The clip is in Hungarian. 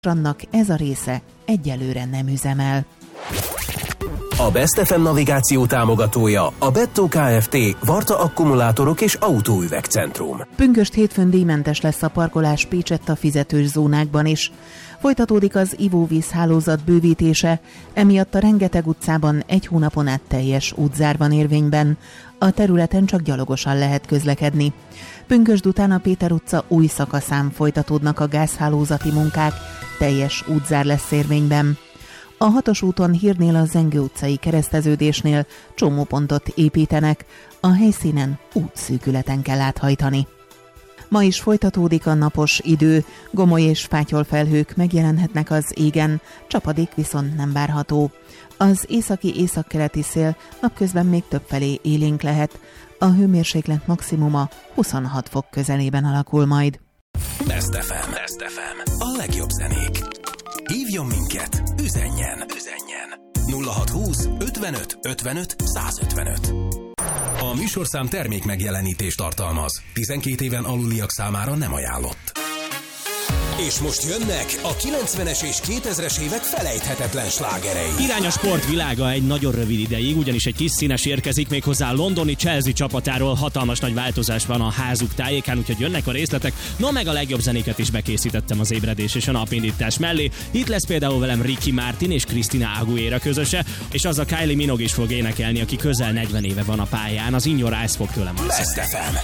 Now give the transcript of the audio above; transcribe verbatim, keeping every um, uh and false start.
Annak ez a része egyelőre nem üzemel. A Best ef em navigáció támogatója a Bettó Kft. Varta Akkumulátorok és Autóüvegcentrum. Pünkösd hétfőn díjmentes lesz a parkolás Pécsett fizetős zónákban is. Folytatódik az ivóvízhálózat bővítése, emiatt a rengeteg utcában egy hónapon át teljes útzár van érvényben. A területen csak gyalogosan lehet közlekedni. Pünkösd után a Péter utca új szakaszán folytatódnak a gázhálózati munkák, teljes útzár lesz érvényben. A hatos úton Hírnél a Zengő utcai kereszteződésnél csomópontot építenek, a helyszínen útszűkületen kell áthajtani. Ma is folytatódik a napos idő, gomoly és fátyolfelhők megjelenhetnek az égen, csapadék viszont nem várható. Az északi északkeleti szél napközben még többfelé élénk lehet, a hőmérséklet maximuma huszonhat fok közelében alakul majd. Best ef em. Best ef em. A legjobb zenék. Hívjon minket, üzenjen, üzenjen. nulla hat húsz ötvenöt ötvenöt százötvenöt. A műsorszám termék megjelenítést tartalmaz. tizenkét éven aluliak számára nem ajánlott. És most jönnek a kilencvenes és kétezres évek felejthetetlen slágerei. Irány a sport világa egy nagyon rövid ideig, ugyanis egy kis színes érkezik még hozzá a londoni Chelsea csapatáról. Hatalmas nagy változás van a házuk tájékán, úgyhogy jönnek a részletek. No, meg a legjobb zenéket is bekészítettem az ébredés és a napindítás mellé. Itt lesz például velem Ricky Martin és Christina Aguilera közöse, és az a Kylie Minogue is fog énekelni, aki közel negyven éve van a pályán. Az In Your Eyes fog tőlem. Best ef em.